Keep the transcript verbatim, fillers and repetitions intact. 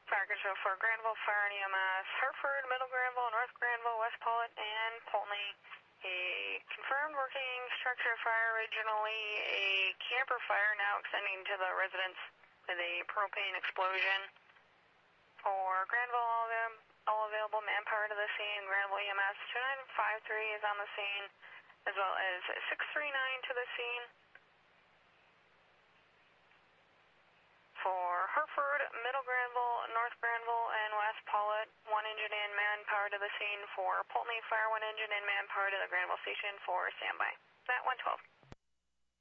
Fire control for Granville Fire and E M S, Hartford, Middle Granville, North Granville, West Pollitt, and Poultney. A confirmed working structure fire, originally a camper fire, now extending to the residence with a propane explosion. For Granville, all, of all available manpower to the scene. Granville E M S two nine five three is on the scene, as well as six three nine to the scene. For Hartford, Middle Granville, North Granville, and West Pollitt, one engine and manpower to the scene. For Poultney, fire one engine and manpower to the Granville station for standby. That one twelve.